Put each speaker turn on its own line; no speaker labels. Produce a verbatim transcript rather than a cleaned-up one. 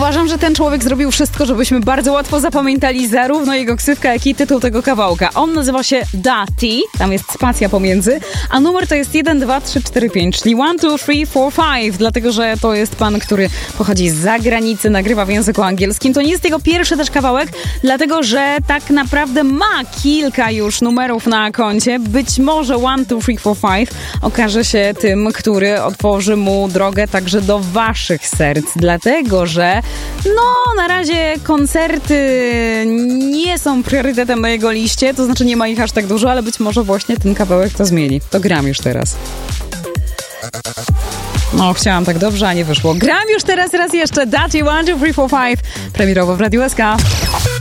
Uważam, że ten człowiek zrobił wszystko, żebyśmy bardzo łatwo zapamiętali zarówno jego ksywkę, jak i tytuł tego kawałka. On nazywa się Dati, tam jest spacja pomiędzy, a numer to jest jeden, dwa, trzy, cztery, pięć, czyli jeden, dwa, trzy, cztery, pięć, dlatego, że to jest pan, który pochodzi z zagranicy, nagrywa w języku angielskim. To nie jest jego pierwszy też kawałek, dlatego, że tak naprawdę ma kilka już numerów na koncie. Być może jeden, dwa, trzy, cztery, pięć okaże się tym, który otworzy mu drogę także do waszych serc, dlatego, że no na razie koncerty nie są priorytetem na jego liście, to znaczy nie ma ich aż tak dużo, ale być może właśnie ten kawałek to zmieni. To gram już teraz. No, chciałam tak dobrze, a nie wyszło. Gram już teraz raz jeszcze. Dati, jeden, dwa, trzy, cztery, pięć. Premierowo w Radiu S K.